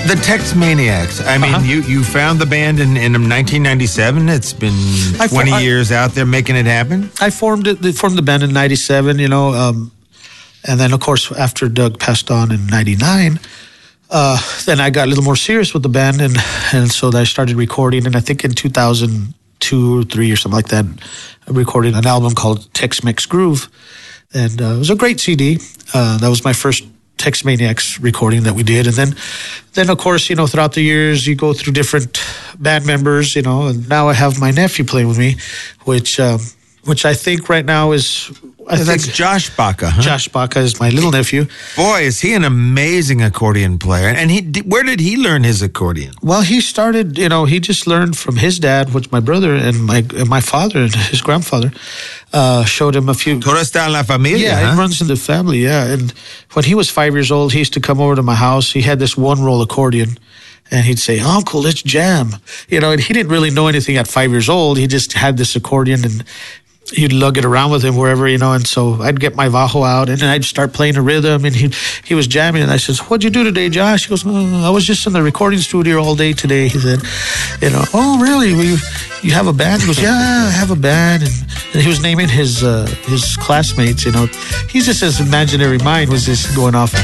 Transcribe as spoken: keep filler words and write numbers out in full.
The Tex Maniacs. I mean, Uh-huh. you, you found the band in, in nineteen ninety-seven. It's been I fo- twenty I- years out there making it happen. I formed it. They formed the band in ninety-seven, you know, um, and then of course after Doug passed on in ninety-nine, uh, then I got a little more serious with the band, and and so I started recording. And I think in two thousand two or three or something like that, I recorded an album called Tex-Mex Groove, and uh, it was a great C D. Uh, that was my first Tex Maniacs recording that we did, and then, then of course, you know, throughout the years, you go through different band members, you know, and now I have my nephew playing with me, which, um, which I think right now is, I think That's Josh Baca, huh? Josh Baca is my little nephew. Boy, is he an amazing accordion player. And he, where did he learn his accordion? Well, he started, you know, he just learned from his dad, which my brother and my and my father and his grandfather uh, showed him a few. Todo está en la familia, Yeah, huh? it runs in the family, yeah. And when he was five years old, he used to come over to my house. He had this one-roll accordion, and he'd say, "Uncle, let's jam." You know, and he didn't really know anything at five years old. He just had this accordion, and he'd lug it around with him wherever, you know. And so I'd get my Bajo out, and then I'd start playing a rhythm, and he he was jamming. And I says, "What'd you do today, Josh?" He goes, oh, "I was just in the recording studio all day today." He said, "You know, oh really? Well, you you have a band?" He goes, "Yeah, I have a band." And, and he was naming his uh, his classmates. You know, he's just his imaginary mind was just going off.